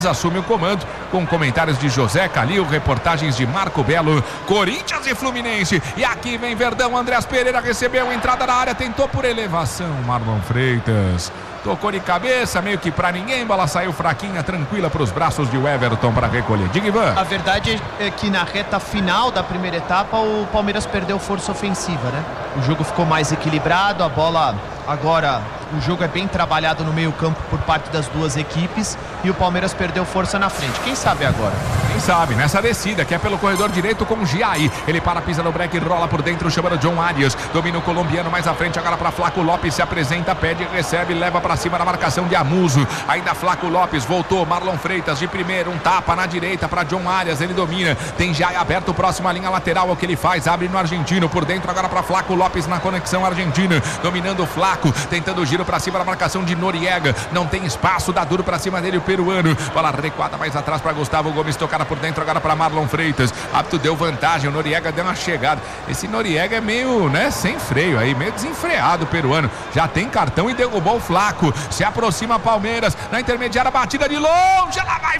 assume o comando, com comentários de José Calil, reportagens de Marco Belo, Corinthians e Fluminense. E aqui vem Verdão, Andreas Pereira recebeu, entrada na área, tentou por elevação, Marlon Freitas tocou de cabeça, meio que pra ninguém, bola saiu fraquinha, tranquila pros braços de Everton para recolher. Diga, Ivan. A verdade é que na reta final da primeira etapa o Palmeiras perdeu força ofensiva, né? O jogo ficou mais equilibrado, a bola agora, o jogo é bem trabalhado no meio campo por parte das duas equipes e o Palmeiras perdeu força na frente. Quem sabe agora? Quem sabe, nessa descida que é pelo corredor direito com o Giai. Ele para, pisa no break, rola por dentro, chama o John Arias. Domina o colombiano mais à frente, agora para Flaco Lopes, se apresenta, pede, recebe, leva para cima na marcação de Amuso. Ainda Flaco Lopes, voltou, Marlon Freitas de primeiro, um tapa na direita para John Arias, ele domina. Tem Giai aberto, próximo à linha lateral, é o que ele faz, abre no argentino, por dentro agora para Flaco Lopes na conexão argentina. Dominando o Flaco, tentando o giro para cima da marcação de Noriega. Não tem espaço, dá duro para cima dele o peruano. Bola recuada mais atrás para Gustavo Gomes, tocada por dentro agora para Marlon Freitas. Hábito deu vantagem, o Noriega deu uma chegada. Esse Noriega é meio, né, sem freio aí, meio desenfreado o peruano. Já tem cartão e derrubou o Flaco. Se aproxima Palmeiras, na intermediária, batida de longe, ela vai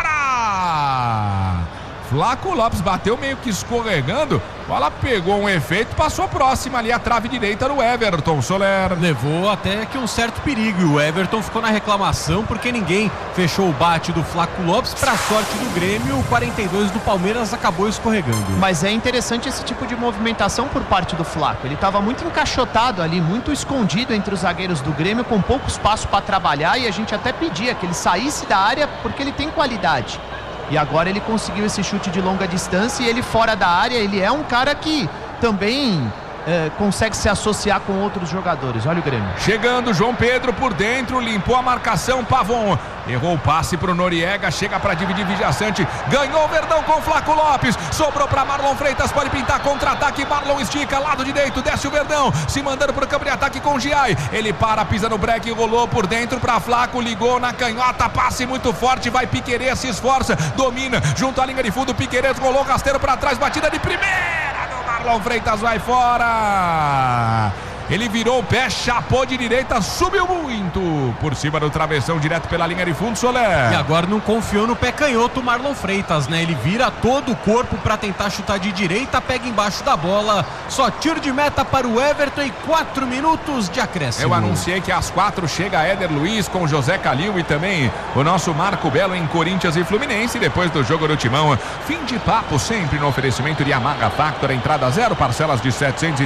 fora! Flaco Lopes bateu meio que escorregando, bola pegou um efeito, passou próxima ali a trave direita do Everton. Soler levou até que um certo perigo e o Everton ficou na reclamação porque ninguém fechou o bate do Flaco Lopes. Para sorte do Grêmio, o 42 do Palmeiras acabou escorregando. Mas é interessante esse tipo de movimentação por parte do Flaco. Ele estava muito encaixotado ali, muito escondido entre os zagueiros do Grêmio, com pouco espaço para trabalhar, e a gente até pedia que ele saísse da área porque ele tem qualidade. E agora ele conseguiu esse chute de longa distância e ele fora da área, ele é um cara que também consegue se associar com outros jogadores. Olha o Grêmio. Chegando João Pedro por dentro, limpou a marcação, Pavon. Errou o passe pro Noriega, chega para dividir Vijaçante, ganhou o Verdão com o Flaco Lopes, sobrou para Marlon Freitas, pode pintar contra-ataque, Marlon estica, lado direito, desce o Verdão, se mandando pro campo de ataque com o Giai, ele para, pisa no break, rolou por dentro para Flaco, ligou na canhota, passe muito forte, vai Piquerez, se esforça, domina, junto à linha de fundo, Piquerez rolou, rasteiro para trás, batida de primeira, Marlon Freitas vai fora. Ele virou o pé, chapou de direita, subiu muito por cima do travessão, direto pela linha de fundo, Soler. E agora não confiou no pé canhoto o Marlon Freitas, né? Ele vira todo o corpo para tentar chutar de direita, pega embaixo da bola, só tiro de meta para o Everton em 4 minutos de acréscimo. Eu anunciei que às 4 chega Éder Luiz com José Calil e também o nosso Marco Belo em Corinthians e Fluminense, depois do jogo do Timão. Fim de papo sempre no oferecimento de Yamaha Factor, entrada 0, parcelas de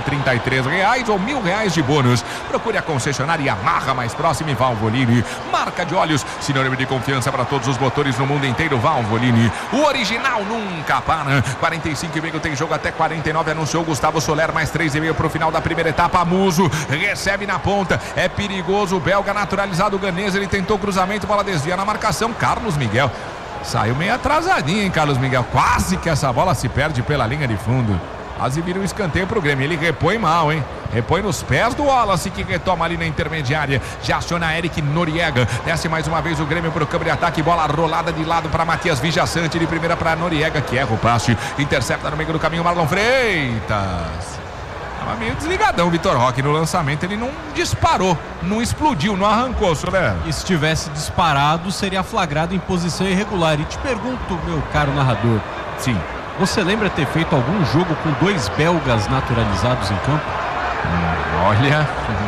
R$733 ou R$1.000 de bônus. Procure a concessionária Yamaha mais próxima e Valvoline. Marca de óleos, sinônimo de confiança para todos os motores no mundo inteiro. Valvoline, o original nunca para. 45,5 tem jogo até 49. Anunciou Gustavo Soler, mais 3,5 para o final da primeira etapa. Amuso recebe na ponta, é perigoso. O belga naturalizado ganês, ele tentou cruzamento, bola desvia na marcação. Carlos Miguel saiu meio atrasadinho, hein, Carlos Miguel? Quase que essa bola se perde pela linha de fundo. Quase vira um escanteio pro Grêmio. Ele repõe mal, hein? Repõe nos pés do Wallace, que retoma ali na intermediária. Já aciona Eric Noriega. Desce mais uma vez o Grêmio pro campo de ataque. Bola rolada de lado para Matias Vijaçante. De primeira para Noriega, que erra o passe. Intercepta no meio do caminho Marlon Freitas. Tava meio desligadão o Vitor Roque no lançamento. Ele não disparou, não explodiu, não arrancou, Soler. E se tivesse disparado, seria flagrado em posição irregular. E te pergunto, meu caro narrador. Sim. Você lembra ter feito algum jogo com 2 belgas naturalizados em campo? Olha,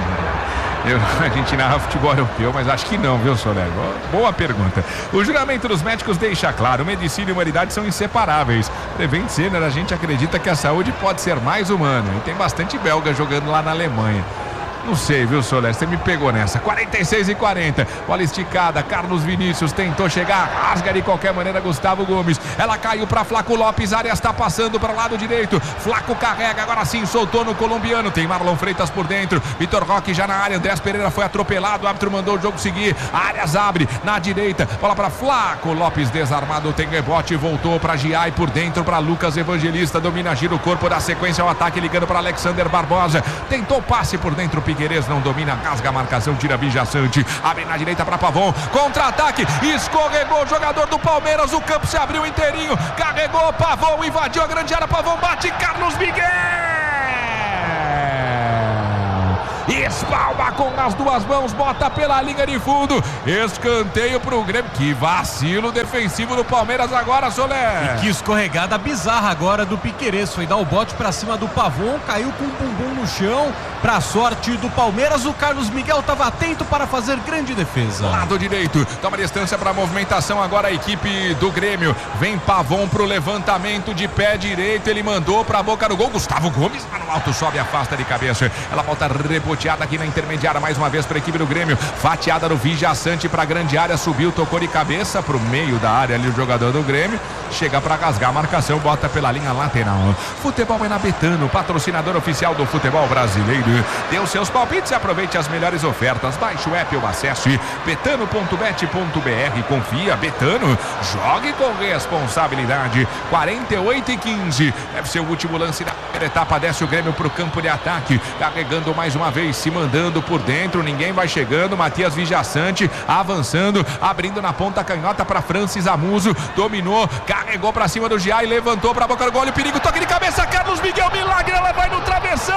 a gente narra futebol europeu, mas acho que não, viu, Soler? Boa pergunta. O juramento dos médicos deixa claro, medicina e humanidade são inseparáveis. Prevent Senior, a gente acredita que a saúde pode ser mais humana. E tem bastante belga jogando lá na Alemanha. Não sei, viu, Soler? Você me pegou nessa. 46:40. Bola esticada. Carlos Vinícius tentou chegar. Rasga de qualquer maneira Gustavo Gomes. Ela caiu para Flaco Lopes. Arias está passando para o lado direito. Flaco carrega. Agora sim soltou no colombiano. Tem Marlon Freitas por dentro. Vitor Roque já na área. Andrés Pereira foi atropelado. O árbitro mandou o jogo seguir. Arias abre na direita. Bola para Flaco Lopes desarmado. Tem rebote. Voltou para Giai por dentro para Lucas Evangelista. Domina, gira o corpo, da sequência ao ataque. Ligando para Alexander Barbosa. Tentou passe por dentro. Piquerez não domina, rasga a marcação, tira Vijaçante, abre na direita para Pavon, contra-ataque, escorregou o jogador do Palmeiras, o campo se abriu inteirinho, carregou Pavon, invadiu a grande área, Pavon bate, Carlos Miguel espalma com as duas mãos, bota pela linha de fundo, escanteio pro Grêmio. Que vacilo defensivo do Palmeiras agora, Soler. E que escorregada bizarra agora do Piquerez, foi dar o bote pra cima do Pavon, caiu com o bumbum no chão. Pra sorte do Palmeiras, o Carlos Miguel estava atento para fazer grande defesa. Lado direito, toma distância para a movimentação agora a equipe do Grêmio. Vem Pavon pro levantamento de pé direito, ele mandou pra boca do gol. Gustavo Gomes lá no alto, sobe, afasta de cabeça. Ela volta reboteada aqui na intermediária mais uma vez para a equipe do Grêmio. Fatiada no Vijaçante para a grande área, subiu, tocou de cabeça pro meio da área ali o jogador do Grêmio. Chega para rasgar a marcação, bota pela linha lateral. Futebol é na Betano, patrocinador oficial do futebol brasileiro. Dê os seus palpites e aproveite as melhores ofertas. Baixe o app ou acesse betano.bet.br. Confia, Betano, jogue com responsabilidade. 48-15. Deve ser o último lance da primeira etapa. Desce o Grêmio pro campo de ataque. Carregando mais uma vez, se mandando por dentro. Ninguém vai chegando. Matias Vijaçante avançando, abrindo na ponta canhota para Francis Amuso. Dominou, carregou para cima do Gia e levantou para a boca do gol. Olha o perigo, toque de cabeça. Carlos Miguel, milagre, ela vai no travessão.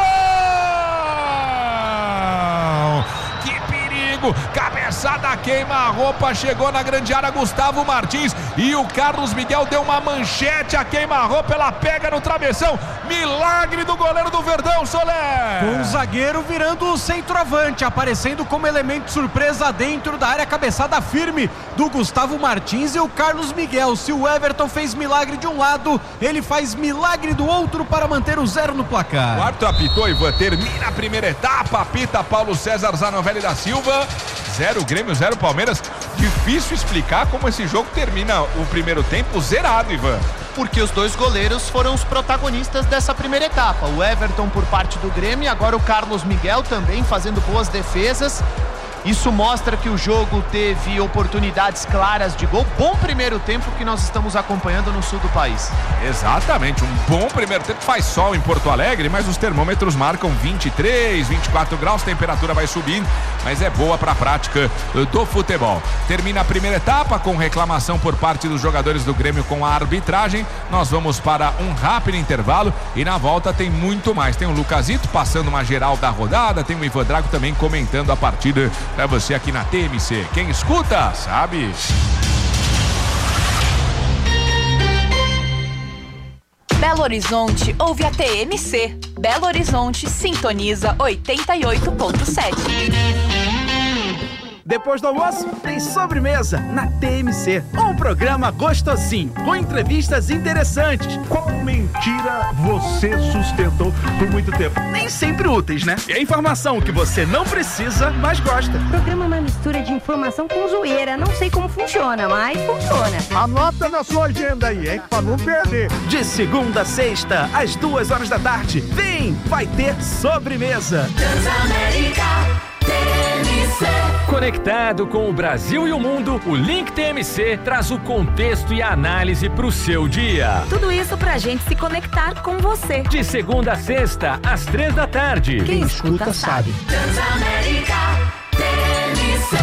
Que perigo, cabeçada queima-roupa, chegou na grande área Gustavo Martins e o Carlos Miguel deu uma manchete, a queima-roupa, ela pega no travessão, milagre do goleiro do Verdão, Soler. Com o zagueiro virando o centroavante, aparecendo como elemento surpresa dentro da área, cabeçada firme do Gustavo Martins e o Carlos Miguel. Se o Everton fez milagre de um lado, ele faz milagre do outro para manter o 0 no placar. O árbitro apitou, Ivan, termina a primeira etapa, apita Paulo César Zanovelli da Silva. 0 Grêmio, 0 Palmeiras. Difícil explicar como esse jogo termina o primeiro tempo zerado, Ivan. Porque os dois goleiros foram os protagonistas dessa primeira etapa. O Everton por parte do Grêmio e agora o Carlos Miguel também fazendo boas defesas. Isso mostra que o jogo teve oportunidades claras de gol. Bom primeiro tempo que nós estamos acompanhando no sul do país. Exatamente, um bom primeiro tempo. Faz sol em Porto Alegre, mas os termômetros marcam 23, 24 graus, temperatura vai subindo, mas é boa para a prática do futebol. Termina a primeira etapa com reclamação por parte dos jogadores do Grêmio com a arbitragem. Nós vamos para um rápido intervalo e na volta tem muito mais. Tem o Lucasito passando uma geral da rodada, tem o Ivan Drago também comentando a partida. É você aqui na TMC. Quem escuta, sabe. Belo Horizonte ouve a TMC. Belo Horizonte sintoniza 88.7. Depois do almoço, tem sobremesa na TMC. Um programa gostosinho, com entrevistas interessantes. Qual mentira você sustentou por muito tempo? Nem sempre úteis, né? E a informação que você não precisa, mas gosta. O programa é uma mistura de informação com zoeira. Não sei como funciona, mas funciona. Anota na sua agenda aí, hein? Pra não perder. De segunda a sexta, às 2h da tarde. Vem, vai ter sobremesa. Transamérica. Conectado com o Brasil e o mundo, o Link TMC traz o contexto e a análise para o seu dia. Tudo isso pra gente se conectar com você. De segunda a sexta, às 3 da tarde. Quem escuta sabe. Transamérica TMC.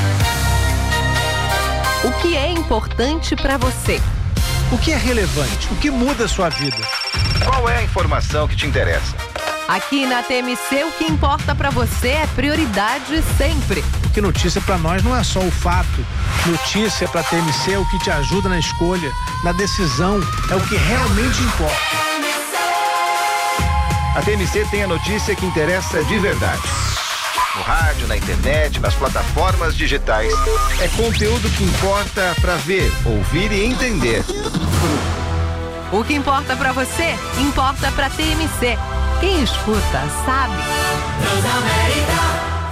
O que é importante para você? O que é relevante? O que muda a sua vida? Qual é a informação que te interessa? Aqui na TMC, o que importa pra você é prioridade sempre. Porque notícia pra nós não é só o fato. Notícia pra TMC é o que te ajuda na escolha, na decisão, é o que realmente importa. A TMC tem a notícia que interessa de verdade. No rádio, na internet, nas plataformas digitais. É conteúdo que importa pra ver, ouvir e entender. O que importa pra você, importa pra TMC. Quem escuta, sabe. Transamérica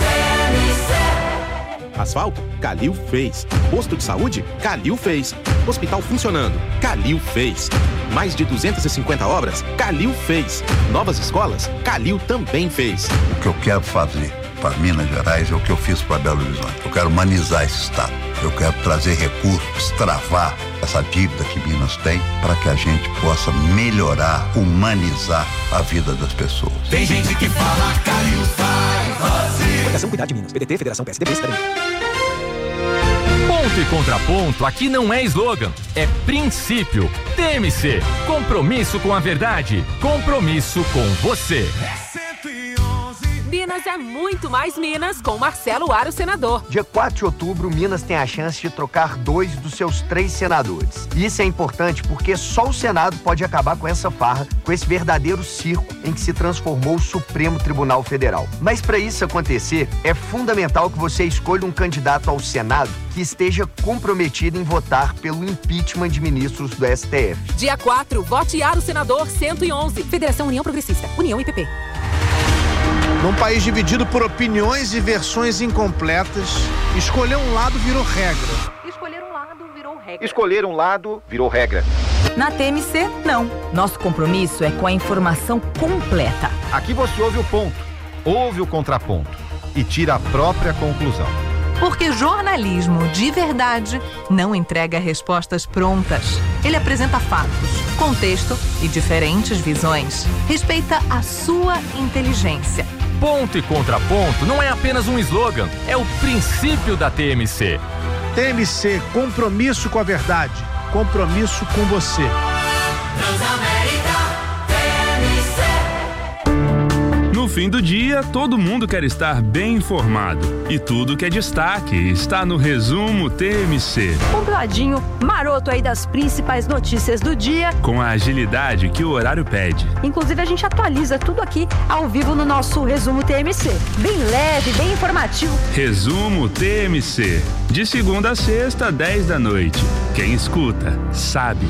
TMC. Asfalto? Calil fez. Posto de saúde? Calil fez. Hospital funcionando? Calil fez. Mais de 250 obras? Calil fez. Novas escolas? Calil também fez. O que eu quero fazer para Minas Gerais é o que eu fiz para Belo Horizonte. Eu quero humanizar esse estado. Eu quero trazer recursos, travar essa dívida que Minas tem para que a gente possa melhorar, humanizar a vida das pessoas. Tem gente que fala Calil faz. Fundação Cuidar de Minas, PDT, Federação PSDB, Cidadania. Ponto e contraponto aqui não é slogan, é princípio. TMC, compromisso com a verdade, compromisso com você. Minas é muito mais Minas com Marcelo Aro, senador. Dia 4 de outubro, Minas tem a chance de trocar 2 dos seus 3 senadores. E isso é importante porque só o Senado pode acabar com essa farra, com esse verdadeiro circo em que se transformou o Supremo Tribunal Federal. Mas para isso acontecer, é fundamental que você escolha um candidato ao Senado que esteja comprometido em votar pelo impeachment de ministros do STF. Dia 4, vote Aro, senador 111. Federação União Progressista, União e PP. Num país dividido por opiniões e versões incompletas, escolher um lado virou regra. Escolher um lado virou regra. Escolher um lado virou regra. Na TMC, não. Nosso compromisso é com a informação completa. Aqui você ouve o ponto, ouve o contraponto e tira a própria conclusão. Porque jornalismo de verdade não entrega respostas prontas. Ele apresenta fatos, contexto e diferentes visões. Respeita a sua inteligência. Ponto e contraponto não é apenas um slogan, é o princípio da TMC. TMC, compromisso com a verdade, compromisso com você. No fim do dia, todo mundo quer estar bem informado. E tudo que é destaque está no Resumo TMC. Compradinho maroto aí das principais notícias do dia. Com a agilidade que o horário pede. Inclusive, a gente atualiza tudo aqui ao vivo no nosso Resumo TMC. Bem leve, bem informativo. Resumo TMC. De segunda a sexta, 10 da noite. Quem escuta, sabe.